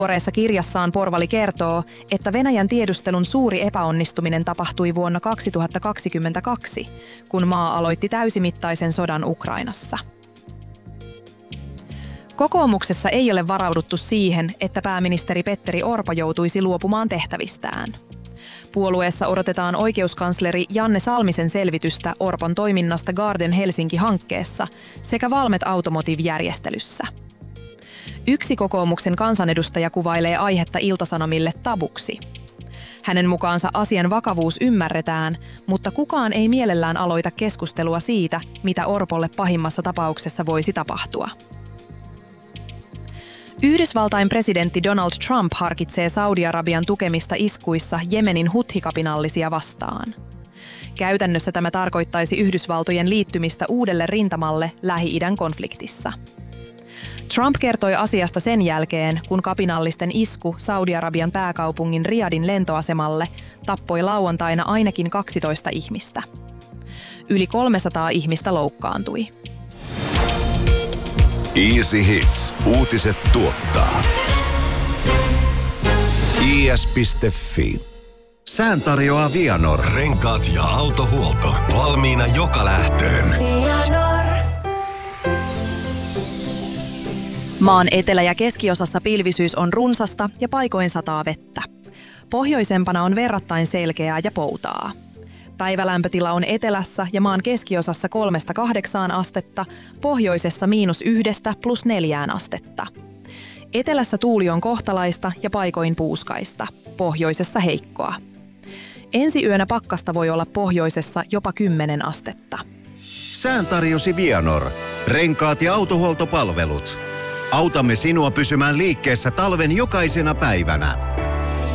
Tuoreessa kirjassaan Porvali kertoo, että Venäjän tiedustelun suuri epäonnistuminen tapahtui vuonna 2022, kun maa aloitti täysimittaisen sodan Ukrainassa. Kokoomuksessa ei ole varauduttu siihen, että pääministeri Petteri Orpo joutuisi luopumaan tehtävistään. Puolueessa odotetaan oikeuskansleri Janne Salmisen selvitystä Orpon toiminnasta Garden Helsinki-hankkeessa sekä Valmet Automotive-järjestelyssä. Yksi kokoomuksen kansanedustaja kuvailee aihetta Ilta-Sanomille tabuksi. Hänen mukaansa asian vakavuus ymmärretään, mutta kukaan ei mielellään aloita keskustelua siitä, mitä Orpolle pahimmassa tapauksessa voisi tapahtua. Yhdysvaltain presidentti Donald Trump harkitsee Saudi-Arabian tukemista iskuissa Jemenin Huthi-kapinallisia vastaan. Käytännössä tämä tarkoittaisi Yhdysvaltojen liittymistä uudelle rintamalle Lähi-idän konfliktissa. Trump kertoi asiasta sen jälkeen, kun kapinallisten isku Saudi-Arabian pääkaupungin Riyadin lentoasemalle tappoi lauantaina ainakin 12 ihmistä. Yli 300 ihmistä loukkaantui. Easy Hits. Uutiset tuottaa. is.fi. Sään tarjoaa Vianor. Renkaat ja autohuolto. Valmiina joka lähtöön. Maan etelä- ja keskiosassa pilvisyys on runsasta ja paikoin sataa vettä. Pohjoisempana on verrattain selkeää ja poutaa. Päivälämpötila on etelässä ja maan keskiosassa 3–8 astetta, pohjoisessa -1 + 4 astetta. Etelässä tuuli on kohtalaista ja paikoin puuskaista, pohjoisessa heikkoa. Ensi yönä pakkasta voi olla pohjoisessa jopa 10 astetta. Sään tarjosi Vianor. Renkaat ja autohuoltopalvelut. Autamme sinua pysymään liikkeessä talven jokaisena päivänä.